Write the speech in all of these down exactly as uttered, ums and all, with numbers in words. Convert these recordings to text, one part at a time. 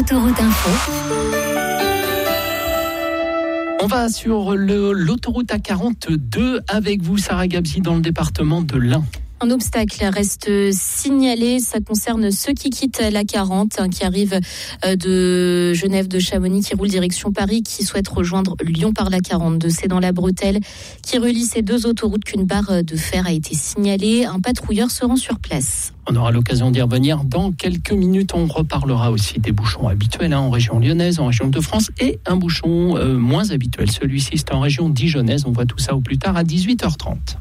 Autoroute Info. On va sur le, l'autoroute A quarante-deux avec vous, Sarah Gabzi, dans le département de l'Ain. Un obstacle reste signalé, ça concerne ceux qui quittent l'A quarante, hein, qui arrivent de Genève, de Chamonix, qui roulent direction Paris, qui souhaitent rejoindre Lyon par l'A quarante-deux. C'est dans la bretelle qui relie ces deux autoroutes qu'une barre de fer a été signalée. Un patrouilleur se rend sur place. On aura l'occasion d'y revenir dans quelques minutes. On reparlera aussi des bouchons habituels hein, en région lyonnaise, en région de France, et un bouchon euh, moins habituel. Celui-ci, c'est en région dijonnaise. On voit tout ça au plus tard à dix-huit heures trente.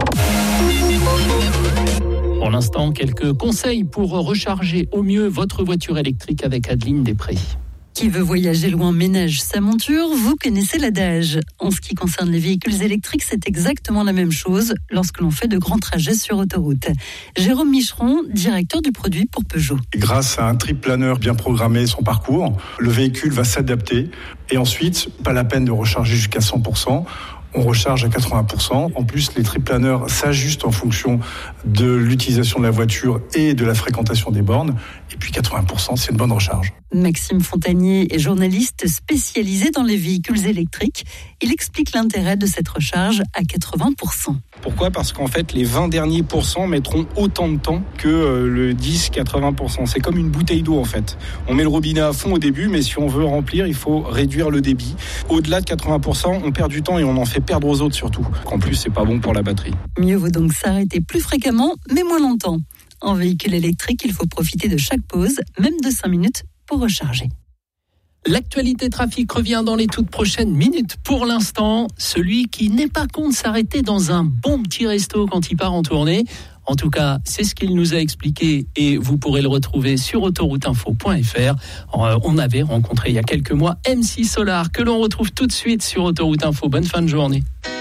Pour l'instant, quelques conseils pour recharger au mieux votre voiture électrique avec Adeline Després. Qui veut voyager loin ménage sa monture, vous connaissez l'adage. En ce qui concerne les véhicules électriques, c'est exactement la même chose lorsque l'on fait de grands trajets sur autoroute. Jérôme Micheron, directeur du produit pour Peugeot. Grâce à un trip planeur bien programmé son parcours, le véhicule va s'adapter et ensuite, pas la peine de recharger jusqu'à cent pour cent. On recharge à quatre-vingts pour cent. En plus, les trip planeurs s'ajustent en fonction de l'utilisation de la voiture et de la fréquentation des bornes. Et puis quatre-vingts pour cent, c'est une bonne recharge. Maxime Fontanier est journaliste spécialisé dans les véhicules électriques. Il explique l'intérêt de cette recharge à quatre-vingts pour cent. Pourquoi ? Parce qu'en fait, les vingt derniers pourcents mettront autant de temps que le dix à quatre-vingts pour cent. C'est comme une bouteille d'eau en fait. On met le robinet à fond au début, mais si on veut remplir, il faut réduire le débit. Au-delà de quatre-vingts pour cent, on perd du temps et on en fait perdre aux autres surtout. En plus, c'est pas bon pour la batterie. Mieux vaut donc s'arrêter plus fréquemment, mais moins longtemps. En véhicule électrique, il faut profiter de chaque pause, même de cinq minutes, pour recharger. L'actualité trafic revient dans les toutes prochaines minutes. Pour l'instant, celui qui n'est pas con de s'arrêter dans un bon petit resto quand il part en tournée. En tout cas, c'est ce qu'il nous a expliqué et vous pourrez le retrouver sur autoroute info point f r. On avait rencontré il y a quelques mois M C Solar que l'on retrouve tout de suite sur Autoroute Info. Bonne fin de journée.